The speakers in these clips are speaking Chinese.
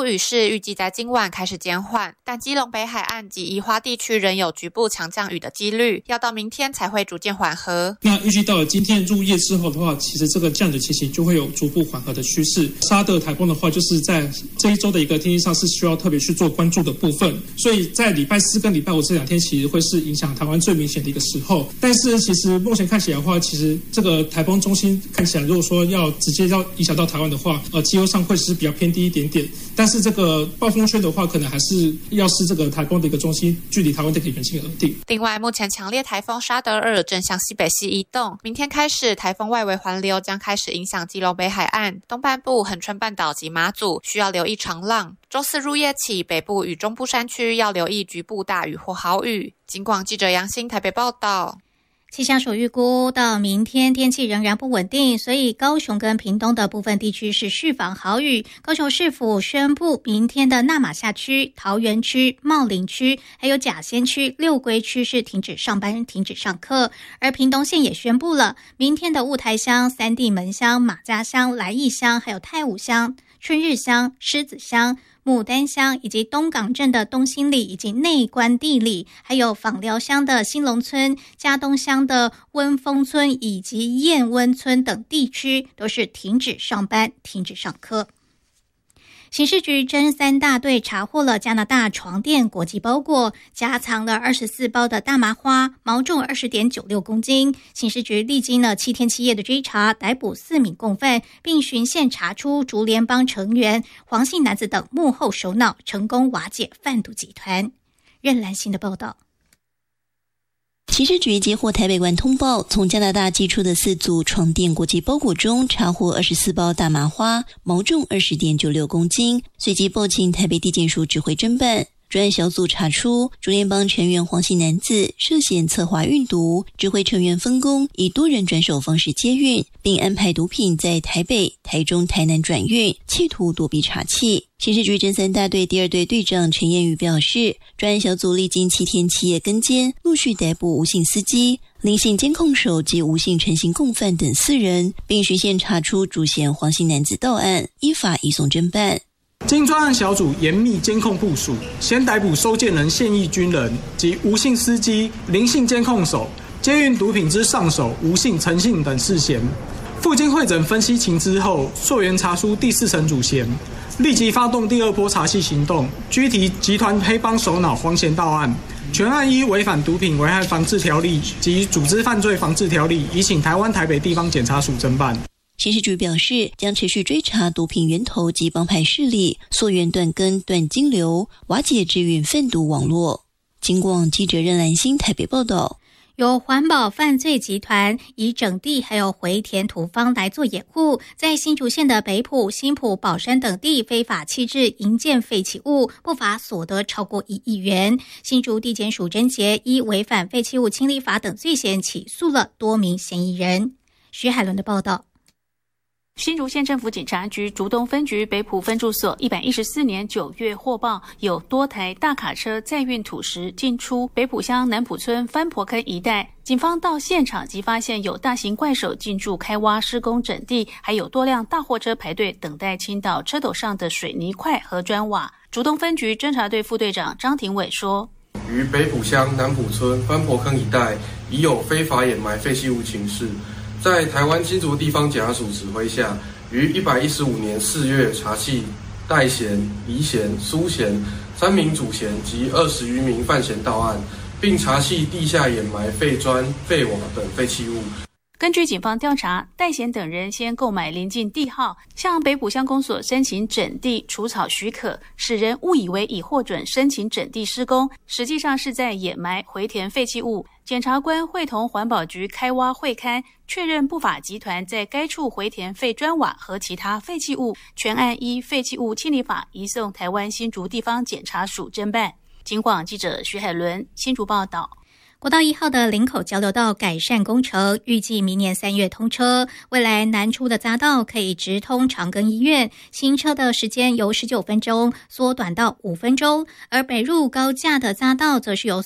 雨势预计在今晚开始减缓，但基隆北海岸及宜花地区仍有局部强降雨的几率，要到明天才会逐渐缓和。 那预计到了今天入夜之后的话，其实这个降雨的情形就会有逐步缓和的趋势。沙德台风的话，就是在这一周的一个天气上是需要特别去做关注的部分，所以在礼拜4跟礼拜5这2天其实会是影响台湾最明显的一个时候。但是其实目前看起来的话，其实这个台风中心看起来，如果说要直接要影响到台湾的话，机会上会是比较偏低一点点。但是这个暴风圈的话，可能还是要是这个台风的一个中心距离台湾的一个远近而定。 另外，目前强烈台风沙德尔正向西北西移动，明天开始，台风外围环流将开始影响基隆北海岸、东半部、恒春半岛及马祖，需要留意长浪。周4入夜起，北部与中部山区要留意局部大雨或豪雨。警广记者杨欣台北报道。 气象署预估到明天天气仍然不稳定，所以高雄跟屏东的部分地区是预防豪雨。高雄市府宣布，明天的那玛夏区、桃园区、茂林区还有甲仙区、六龟区是停止上班、停止上课。而屏东县也宣布了，明天的雾台乡、三地门乡、马家乡、来义乡还有太武乡、春日乡、狮子乡、牡丹乡以及东港镇的东兴里以及内关地里，还有枋寮乡的新隆村、嘉东乡的温丰村以及燕温村等地区都是停止上班、停止上课。刑事局侦3大队查获了加拿大床垫国际包裹，夹藏了24包的大麻花，毛重20.96公斤。刑事局历经了7天7夜的追查，逮捕4名共犯，并循线查出竹联帮成员黄姓男子等幕后首脑，成功瓦解贩毒集团。任兰心的报道。 刑事局接获台北馆通报，从加拿大寄出的4组床垫国际包裹中查获24包大麻花，毛重20.96公斤，随即报请台北地检署指挥侦办。专案小组查出，竹联帮成员黄姓男子涉嫌策划运毒，指挥成员分工，以多人转手方式接运，并安排毒品在台北、台中、台南转运，企图躲避查缉。刑事局侦3大队第2队队长陈彦宇表示，专案小组历经7天7夜跟监，陆续逮捕吴姓司机、林姓监控手及吴姓陈姓共犯等4人，并循线查出主嫌黄姓男子到案，依法移送侦办。 经专案小组严密监控部署，先逮捕收件人现役军人及吴姓司机、林姓监控手，接运毒品之上手吴姓、陈姓等4嫌。附经会诊分析情资后，溯源查出第4层主嫌，立即发动第2波查缉行动，拘提集团黑帮首脑黄贤到案。全案依违反毒品危害防治条例及组织犯罪防治条例，移请台湾台北地方检察署侦办。 刑事局表示，将持续追查毒品源头及帮派势力，溯源断根断金流，瓦解制运贩毒网络。警广记者任兰心台北报道。 有环保犯罪集团以整地还有回填土方来做掩护，在新竹县的北埔、新埔、宝山等地非法弃置营建废弃物，不法所得超过1亿元。新竹地检署侦结依违反废弃物清理法等罪嫌起诉了多名嫌疑人。徐海伦的报道。 新竹县政府警察局竹东分局北埔分驻所114年9月获报，有多台大卡车载运土石进出北埔乡南埔村番婆坑一带。警方到现场即发现有大型怪手进驻开挖施工整地，还有多辆大货车排队等待倾倒车斗上的水泥块和砖瓦。竹东分局侦查队副队长张廷伟说， 于北埔乡南埔村番婆坑一带已有非法掩埋废弃物情事，在台湾新竹地方检察署指挥下，于115年4月查缉戴嫌、黎嫌、苏嫌3名主嫌及20余名犯嫌到案，并查缉地下掩埋废砖、废瓦等废弃物。 根据警方调查，戴贤等人先购买邻近地号，向北埔乡公所申请整地除草许可，使人误以为已获准申请整地施工，实际上是在掩埋回填废弃物。检察官会同环保局开挖会勘，确认不法集团在该处回填废砖瓦和其他废弃物，全案依废弃物清理法移送台湾新竹地方检察署侦办。警广记者徐海伦新竹报道。 国道1号的林口交流道改善工程预计明年3月通车，未来南出的匝道可以直通长庚医院，行车的时间由19分钟缩短到5分钟，而北入高架的匝道则是由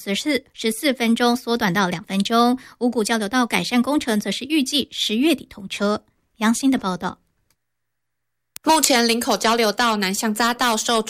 14分钟缩短到2分钟。五股交流道改善工程则是预计10月底通车。杨欣的报道。 目前林口交流道南向匝道受